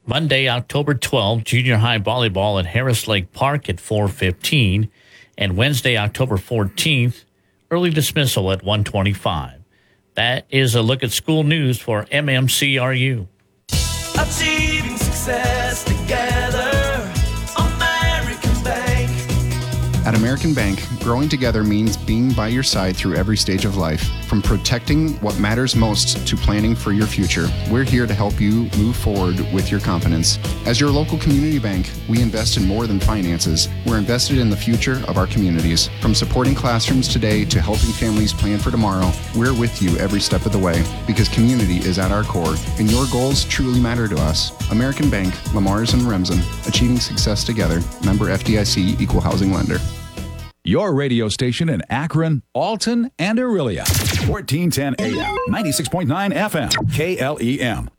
Monday, October 12th, junior high volleyball at Harris Lake Park at 4:15. And Wednesday, October 14th, early dismissal at 1:25. That is a look at school news for MMCRU. Achieving success together, American Bank. At American Bank, growing together means being by your side through every stage of life. From protecting what matters most to planning for your future, we're here to help you move forward with your confidence. As your local community bank, we invest in more than finances. We're invested in the future of our communities. From supporting classrooms today to helping families plan for tomorrow, we're with you every step of the way because community is at our core and your goals truly matter to us. American Bank, Lamar's and Remsen, achieving success together. Member FDIC, Equal Housing Lender. Your radio station in Akron, Alton, and Aurelia. 1410 AM, 96.9 FM, KLEM.